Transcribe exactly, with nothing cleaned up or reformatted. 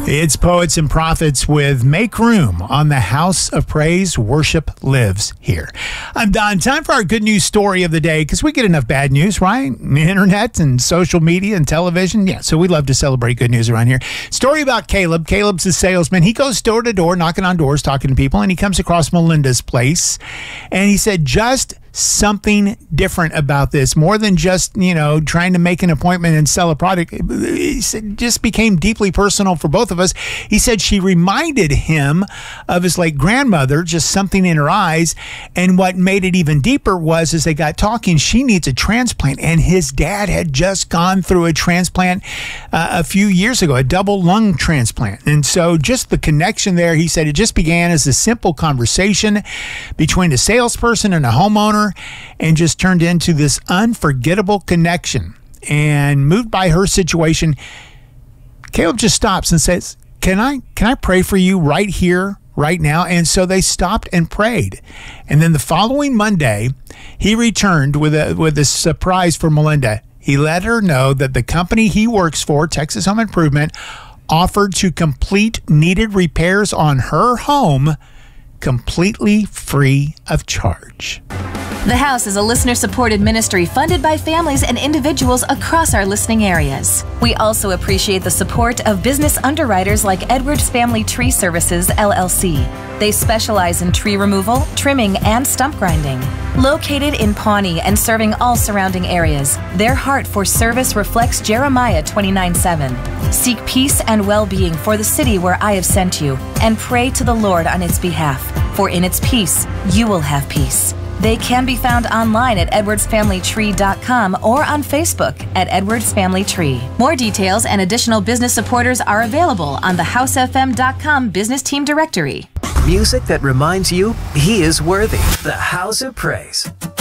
It's Poets and Prophets with Make Room on the House of Praise. Worship lives here. I'm Don. Time for our good news story of the day, because we get enough bad news, right? Internet and social media and television. Yeah, so we love to celebrate good news around here. Story about Caleb. Caleb's a salesman. He goes door to door, knocking on doors, talking to people, and he comes across Melinda's place. And he said, just something different about this, more than just, you know, trying to make an appointment and sell a product. It just became deeply personal for both of us. He said she reminded him of his late grandmother, just something in her eyes. And what made it even deeper was, as they got talking, she needs a transplant. And his dad had just gone through a transplant uh, a few years ago, a double lung transplant. And so just the connection there, he said, it just began as a simple conversation between a salesperson and a homeowner, and just turned into this unforgettable connection. And moved by her situation, Caleb just stops and says, can I can I pray for you right here, right now? And so they stopped and prayed. And then the following Monday, he returned with a with a surprise for Melinda. He let her know that the company he works for, Texas Home Improvement, offered to complete needed repairs on her home completely free of charge. The House is a listener-supported ministry funded by families and individuals across our listening areas. We also appreciate the support of business underwriters like Edwards Family Tree Services, L L C. They specialize in tree removal, trimming, and stump grinding. Located in Pawnee and serving all surrounding areas, their heart for service reflects Jeremiah twenty-nine seven. Seek peace and well-being for the city where I have sent you, and pray to the Lord on its behalf, for in its peace you will have peace. They can be found online at edwards family tree dot com or on Facebook at Edwards Family Tree. More details and additional business supporters are available on the house f m dot com business team directory. Music that reminds you he is worthy. The House of Praise.